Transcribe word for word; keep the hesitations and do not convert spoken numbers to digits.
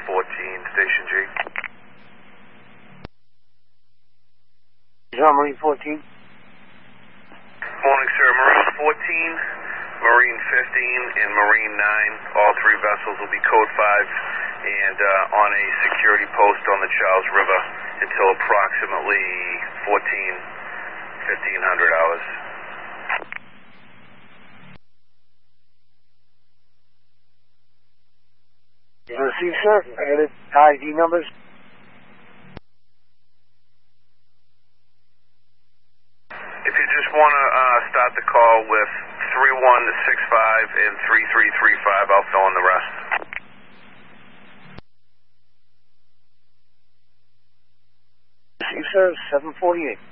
fourteen, Station G. John, Marine fourteen. Morning, sir. Marine fourteen, Marine fifteen, and Marine nine. All three vessels will be code five and uh, on a security post on the Charles River until approximately fourteen, fifteen hundred hours. You received, sir? I got it. I D numbers. If you just want to uh, start the call with three one six five and three three three five, I'll fill in the rest. Received, sir. seven forty-eight.